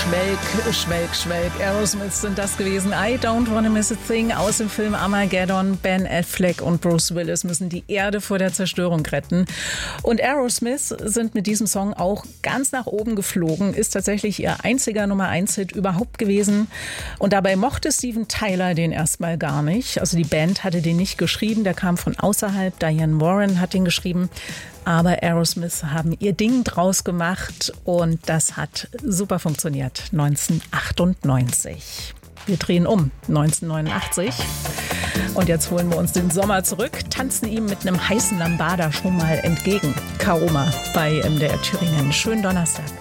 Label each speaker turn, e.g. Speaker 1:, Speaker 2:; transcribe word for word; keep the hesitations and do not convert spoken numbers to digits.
Speaker 1: Schwelg, Schwelg, Schwelg. Aerosmith sind das gewesen. I Don't Wanna Miss a Thing aus dem Film Armageddon. Ben Affleck und Bruce Willis müssen die Erde vor der Zerstörung retten. Und Aerosmith sind mit diesem Song auch ganz nach oben geflogen. Ist tatsächlich ihr einziger Nummer eins Hit überhaupt gewesen. Und dabei mochte Steven Tyler den erstmal gar nicht. Also die Band hatte den nicht geschrieben. Der kam von außerhalb. Diane Warren hat den geschrieben. Aber Aerosmith haben ihr Ding draus gemacht und das hat super funktioniert. neunzehnhundertachtundneunzig. Wir drehen um, neunzehnhundertneunundachtzig. Und jetzt holen wir uns den Sommer zurück, tanzen ihm mit einem heißen Lambada schon mal entgegen. Karoma bei M D R Thüringen. Schönen Donnerstag.